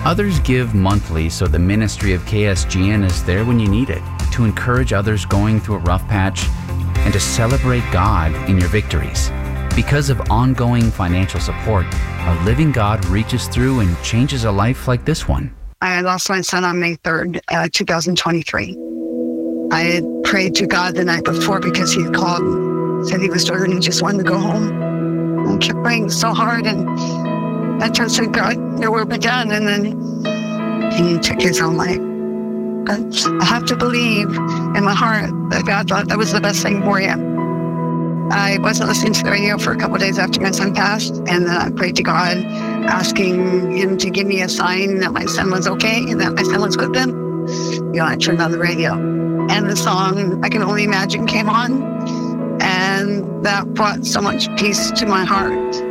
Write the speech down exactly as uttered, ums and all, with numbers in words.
Others give monthly, so the ministry of K S G N is there when you need it, to encourage others going through a rough patch and to celebrate God in your victories. Because of ongoing financial support, a living God reaches through and changes a life like this one. I lost my son on May third, uh, two thousand twenty-three. I had prayed to God the night before because he had called, said he was tired and he just wanted to go home. I kept praying so hard, and I trusted God, your will be done, and then he took his own life. But I have to believe in my heart that God thought that was the best thing for you. I wasn't listening to the radio for a couple of days after my son passed, and then I prayed to God, asking him to give me a sign that my son was okay and that my son was with them. You know, I turned on the radio, and the song I Can Only Imagine came on, and that brought so much peace to my heart.